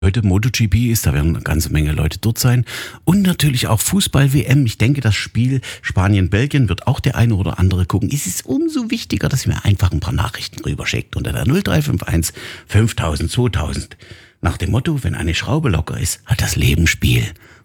Heute MotoGP ist, da werden eine ganze Menge Leute dort sein. Und natürlich auch Fußball-WM. Ich denke, das Spiel Spanien-Belgien wird auch der eine oder andere gucken. Es ist umso wichtiger, dass ihr mir einfach ein paar Nachrichten rüberschickt unter der 0351 5000 2000. Nach dem Motto, wenn eine Schraube locker ist, hat das Leben Spiel.